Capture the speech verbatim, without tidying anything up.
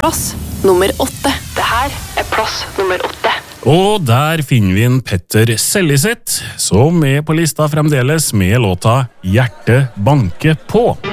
Plass nummer åtte. Det her er plass nummer åtte. Og der finner vi en Petter Selliseth, som er på lista fremdeles med låta Hjerte banke på.